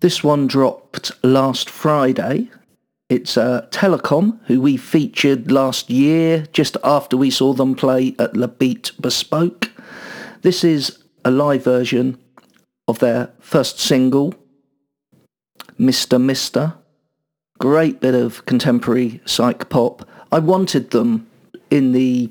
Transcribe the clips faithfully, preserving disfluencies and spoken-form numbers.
This one dropped last Friday. It's uh, Telecom, who we featured last year, just after we saw them play at La Beat Bespoke. This is a live version of their first single, Mister Mister. Great bit of contemporary psych pop. I wanted them in the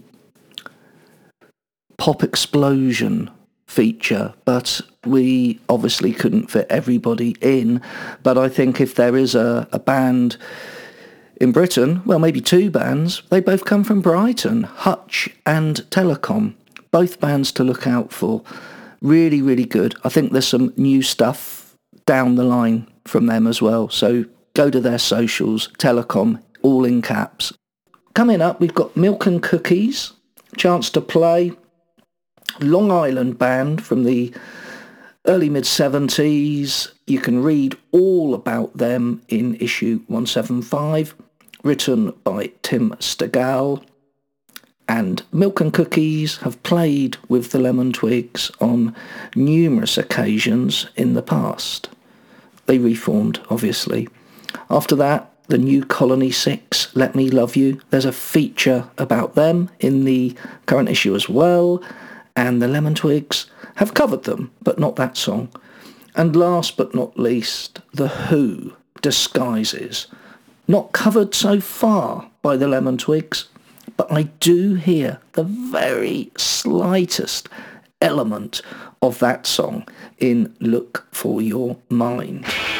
Pop Explosion feature, but we obviously couldn't fit everybody in. But I think if there is a, a band in Britain, well, maybe two bands, they both come from Brighton, Hutch and Telecom. Both bands to look out for. Really, really good. I think there's some new stuff down the line from them as well. So go to their socials, Telecom, all in caps. Coming up, we've got Milk and Cookies, chance to play. Long Island band from the early mid-seventies. You can read all about them in issue one seventy-five, written by Tim Stegall. And Milk and Cookies have played with the Lemon Twigs on numerous occasions in the past. They reformed, obviously. After that, the new Colony Six, Let Me Love You. There's a feature about them in the current issue as well. And the Lemon Twigs have covered them, but not that song. And last but not least, The Who, Disguises. Not covered so far by the Lemon Twigs, but I do hear the very slightest element of that song in Look for Your Mind.